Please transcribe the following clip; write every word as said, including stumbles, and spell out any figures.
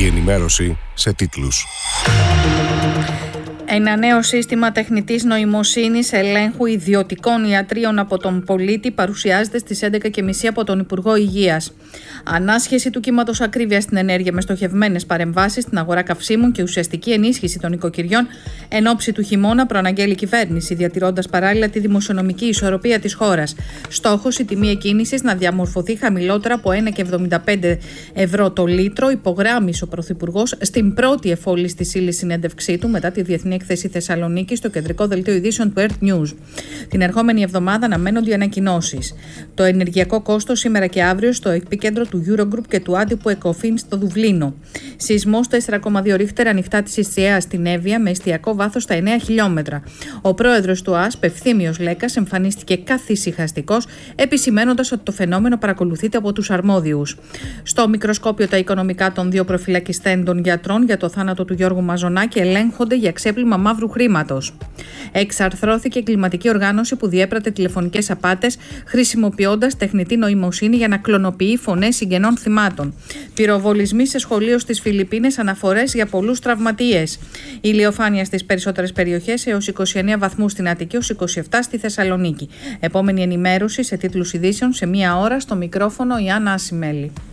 Η ενημέρωση σε τίτλους. Ένα νέο σύστημα τεχνητής νοημοσύνης ελέγχου ιδιωτικών ιατρίων από τον πολίτη παρουσιάζεται στις έντεκα και μισή από τον Υπουργό Υγείας. Ανάσχεση του κύματος ακρίβειας στην ενέργεια με στοχευμένες παρεμβάσεις στην αγορά καυσίμων και ουσιαστική ενίσχυση των οικοκυριών εν ώψη του χειμώνα, προαναγγέλει η κυβέρνηση, διατηρώντας παράλληλα τη δημοσιονομική ισορροπία της χώρας. Στόχος η τιμή εκκίνησης να διαμορφωθεί χαμηλότερα από ένα κόμμα εβδομήντα πέντε ευρώ το λίτρο, υπογράμμισε ο Πρωθυπουργός στην πρώτη εφόλης της ύλης συνέντευξή του μετά τη Διεθνή Έκθεση Θεσσαλονίκη στο κεντρικό δελτίο ειδήσεων του Earth News. Την ερχόμενη εβδομάδα αναμένονται οι ανακοινώσεις. Το ενεργειακό κόστος σήμερα και αύριο στο επίκεντρο του Eurogroup και του άτυπου Εκοφίν στο Δουβλίνο. Σεισμός τέσσερα κόμμα δύο ρίχτερ ανοιχτά της Ιστιαίας στην Εύβοια με εστιακό βάθος στα εννέα χιλιόμετρα. Ο πρόεδρος του ΑΣΠ, Ευθύμιος Λέκας, εμφανίστηκε καθησυχαστικός, επισημαίνοντας ότι το φαινόμενο παρακολουθείται από τους αρμόδιους. Στο μικροσκόπιο τα οικονομικά των δύο προφυλακιστέντων γιατρών για το θάνατο του Γιώργου Μαζονάκη ελέγχονται για ξέπλυμα μαύρου χρήματος. Εξαρθρώθηκε εγκληματική οργάνωση που διέπρατε τηλεφωνικές απάτες χρησιμοποιώντας τεχνητή νοημοσύνη για να κλωνοποιεί φωνές συγγενών θυμάτων. Πυροβολισμοί σε σχολείο στις Φιλιππίνες, αναφορές για πολλούς τραυματίες. Η ηλιοφάνεια στις περισσότερες περιοχές έως είκοσι εννέα βαθμούς στην Αττική, έως είκοσι επτά στη Θεσσαλονίκη. Επόμενη ενημέρωση σε τίτλους ειδήσεων σε μία ώρα, στο μικρόφωνο η Άννα Ασημέλη.